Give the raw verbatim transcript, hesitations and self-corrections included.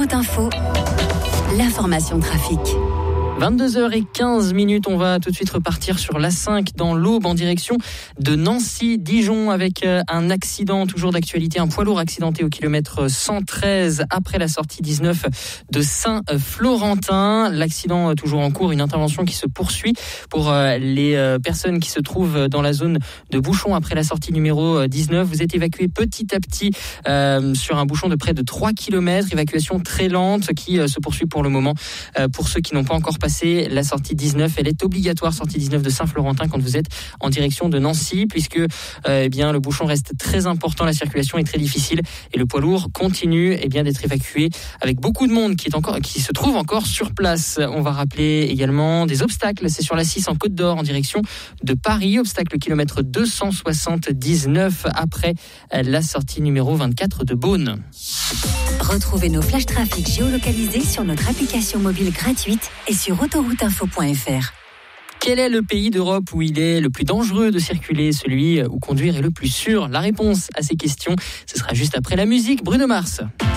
Autoroute Info, l'information trafic. vingt-deux heures quinze, on va tout de suite repartir sur l'A cinq dans l'Aube en direction de Nancy-Dijon avec un accident toujours d'actualité, un poids lourd accidenté au kilomètre cent treize après la sortie dix-neuf de Saint-Florentin. L'accident toujours en cours, une intervention qui se poursuit pour les personnes qui se trouvent dans la zone de bouchon après la sortie numéro dix-neuf. Vous êtes évacués petit à petit euh, sur un bouchon de près de trois kilomètres, évacuation très lente qui se poursuit pour le moment. Euh, pour ceux qui n'ont pas encore passé la sortie dix-neuf, elle est obligatoire, sortie dix-neuf de Saint-Florentin quand vous êtes en direction de Nancy, puisque euh, eh bien, le bouchon reste très important, la circulation est très difficile et le poids lourd continue eh bien, d'être évacué avec beaucoup de monde qui, est encore, qui se trouve encore sur place. On va rappeler également des obstacles, c'est sur la six en Côte d'Or en direction de Paris, obstacle kilomètre deux cent soixante-dix-neuf après la sortie numéro vingt-quatre de Beaune. Retrouvez nos flash trafic géolocalisés sur notre application mobile gratuite et sur autoroute info point f r. Quel est le pays d'Europe où il est le plus dangereux de circuler, celui où conduire est le plus sûr? La réponse à ces questions, ce sera juste après la musique. Bruno Mars.